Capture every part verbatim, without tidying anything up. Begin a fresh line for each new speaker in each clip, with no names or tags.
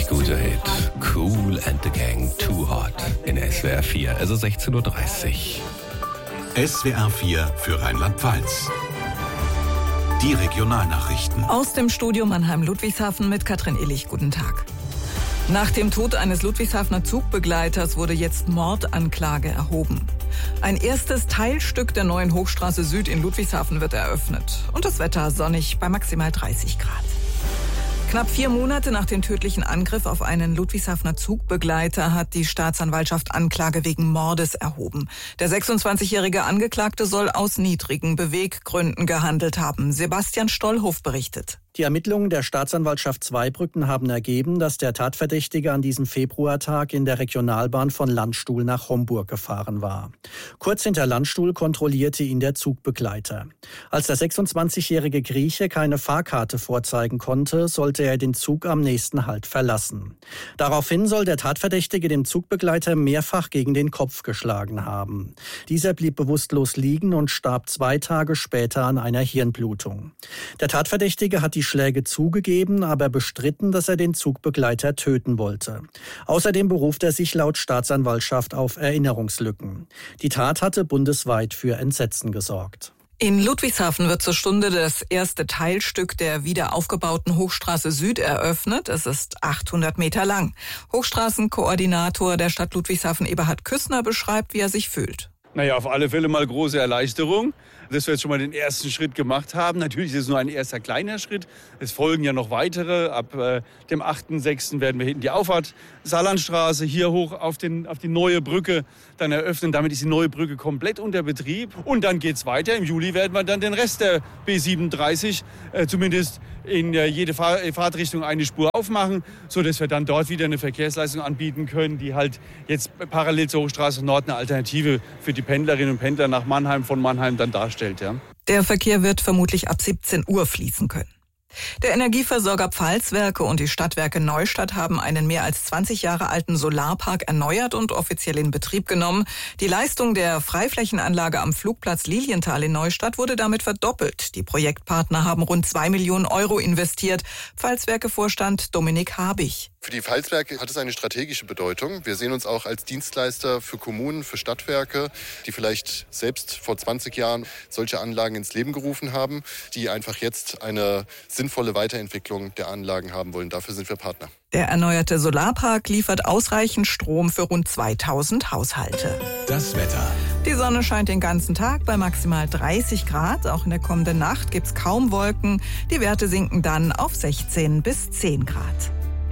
richtig guter Hit. Kool and the Gang, Too Hot in S W R vier. Es ist sechzehn Uhr dreißig.
S W R vier für Rheinland-Pfalz. Die Regionalnachrichten.
Aus dem Studio Mannheim-Ludwigshafen mit Katrin Illich. Guten Tag. Nach dem Tod eines Ludwigshafener Zugbegleiters wurde jetzt Mordanklage erhoben. Ein erstes Teilstück der neuen Hochstraße Süd in Ludwigshafen wird eröffnet. Und das Wetter sonnig bei maximal dreißig Grad. Knapp vier Monate nach dem tödlichen Angriff auf einen Ludwigshafener Zugbegleiter hat die Staatsanwaltschaft Anklage wegen Mordes erhoben. Der sechsundzwanzigjährige Angeklagte soll aus niedrigen Beweggründen gehandelt haben. Sebastian Stollhoff berichtet.
Die Ermittlungen der Staatsanwaltschaft Zweibrücken haben ergeben, dass der Tatverdächtige an diesem Februartag in der Regionalbahn von Landstuhl nach Homburg gefahren war. Kurz hinter Landstuhl kontrollierte ihn der Zugbegleiter. Als der sechsundzwanzigjährige Grieche keine Fahrkarte vorzeigen konnte, sollte er den Zug am nächsten Halt verlassen. Daraufhin soll der Tatverdächtige dem Zugbegleiter mehrfach gegen den Kopf geschlagen haben. Dieser blieb bewusstlos liegen und starb zwei Tage später an einer Hirnblutung. Der Tatverdächtige hat die Schläge zugegeben, aber bestritten, dass er den Zugbegleiter töten wollte. Außerdem beruft er sich laut Staatsanwaltschaft auf Erinnerungslücken. Die Tat hatte bundesweit für Entsetzen gesorgt.
In Ludwigshafen wird zur Stunde das erste Teilstück der wieder aufgebauten Hochstraße Süd eröffnet. Es ist achthundert Meter lang. Hochstraßenkoordinator der Stadt Ludwigshafen Eberhard Küssner beschreibt, wie er sich fühlt.
Naja, auf alle Fälle mal große Erleichterung, dass wir jetzt schon mal den ersten Schritt gemacht haben. Natürlich ist es nur ein erster kleiner Schritt. Es folgen ja noch weitere. Ab äh, dem achten sechsten werden wir hinten die Auffahrt Saarlandstraße hier hoch auf, den, auf die neue Brücke dann eröffnen. Damit ist die neue Brücke komplett unter Betrieb. Und dann geht's weiter. Im Juli werden wir dann den Rest der B siebenunddreißig äh, zumindest in äh, jede Fahr- Fahrtrichtung eine Spur aufmachen, sodass wir dann dort wieder eine Verkehrsleistung anbieten können, die halt jetzt parallel zur Hochstraße Nord eine Alternative für die Pendlerinnen und Pendler nach Mannheim, von Mannheim dann darstellt. Ja.
Der Verkehr wird vermutlich ab siebzehn Uhr fließen können. Der Energieversorger Pfalzwerke und die Stadtwerke Neustadt haben einen mehr als zwanzig Jahre alten Solarpark erneuert und offiziell in Betrieb genommen. Die Leistung der Freiflächenanlage am Flugplatz Lilienthal in Neustadt wurde damit verdoppelt. Die Projektpartner haben rund zwei Millionen Euro investiert. Pfalzwerke-Vorstand Dominik Habich.
Für die Pfalzwerke hat es eine strategische Bedeutung. Wir sehen uns auch als Dienstleister für Kommunen, für Stadtwerke, die vielleicht selbst vor zwanzig Jahren solche Anlagen ins Leben gerufen haben, die einfach jetzt eine sinnvolle Weiterentwicklung der Anlagen haben wollen. Dafür sind wir Partner.
Der erneuerte Solarpark liefert ausreichend Strom für rund zweitausend Haushalte.
Das Wetter.
Die Sonne scheint den ganzen Tag bei maximal dreißig Grad. Auch in der kommenden Nacht gibt's kaum Wolken. Die Werte sinken dann auf sechzehn bis zehn Grad.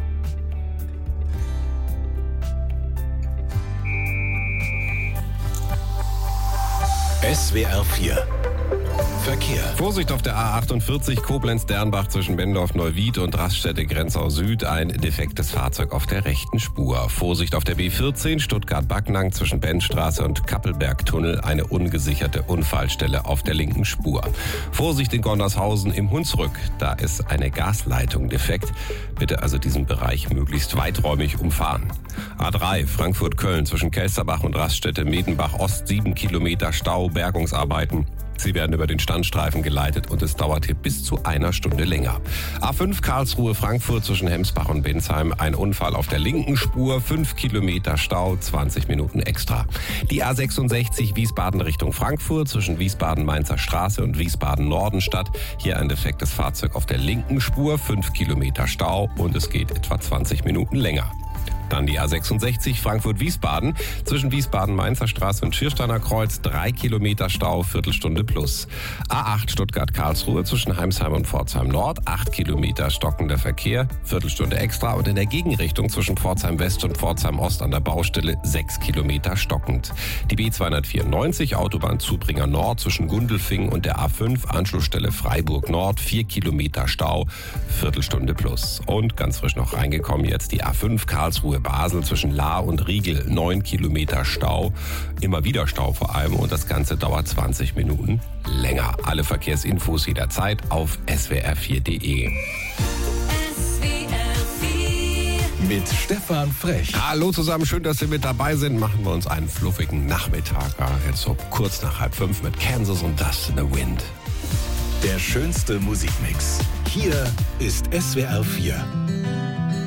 S W R vier Verkehr.
Vorsicht auf der A achtundvierzig Koblenz-Dernbach zwischen Bendorf-Neuwied und Raststätte-Grenzau Süd. Ein defektes Fahrzeug auf der rechten Spur. Vorsicht auf der B vierzehn Stuttgart-Backnang zwischen Bennstraße und Kappelbergtunnel. Eine ungesicherte Unfallstelle auf der linken Spur. Vorsicht in Gonnershausen im Hunsrück. Da ist eine Gasleitung defekt. Bitte also diesen Bereich möglichst weiträumig umfahren. A drei Frankfurt-Köln zwischen Kelsterbach und Raststätte-Medenbach Ost. Sieben Kilometer Stau, Bergungsarbeiten. Sie werden über den Standstreifen geleitet und es dauert hier bis zu einer Stunde länger. A fünf Karlsruhe-Frankfurt zwischen Hemsbach und Bensheim. Ein Unfall auf der linken Spur. Fünf Kilometer Stau, zwanzig Minuten extra. Die A sechsundsechzig Wiesbaden Richtung Frankfurt zwischen Wiesbaden-Mainzer Straße und Wiesbaden-Nordenstadt. Hier ein defektes Fahrzeug auf der linken Spur. Fünf Kilometer Stau und es geht etwa zwanzig Minuten länger. Dann die A sechsundsechzig Frankfurt-Wiesbaden zwischen Wiesbaden-Mainzer Straße und Schiersteiner Kreuz. Drei Kilometer Stau, Viertelstunde plus. A acht Stuttgart-Karlsruhe zwischen Heimsheim und Pforzheim Nord. Acht Kilometer stockender Verkehr, Viertelstunde extra. Und in der Gegenrichtung zwischen Pforzheim West und Pforzheim Ost an der Baustelle sechs Kilometer stockend. Die B zweihundertvierundneunzig Autobahn Zubringer Nord zwischen Gundelfingen und der A fünf Anschlussstelle Freiburg Nord. Vier Kilometer Stau, Viertelstunde plus. Und ganz frisch noch reingekommen jetzt die A fünf Karlsruhe Basel zwischen Lahr und Riegel, neun Kilometer Stau, immer wieder Stau vor allem und das Ganze dauert zwanzig Minuten länger. Alle Verkehrsinfos jederzeit auf s w r vier punkt d e.
Mit Stefan Frech.
Hallo zusammen, schön, dass Sie mit dabei sind. Machen wir uns einen fluffigen Nachmittag. Jetzt so kurz nach halb fünf mit Kansas und Dust in the Wind.
Der schönste Musikmix. Hier ist S W R vier.